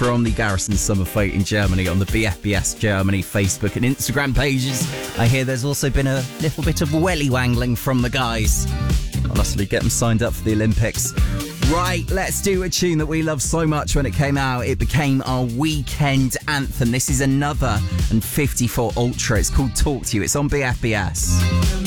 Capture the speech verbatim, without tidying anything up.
from the Garrison Summer Fight in Germany on the B F B S Germany Facebook and Instagram pages. I hear there's also been a little bit of welly wangling from the guys. Honestly, get them signed up for the Olympics. Right, let's do a tune that we loved so much when it came out. It became our weekend anthem. This is another and fifty-four Ultra. It's called Talk to You. It's on B F B S.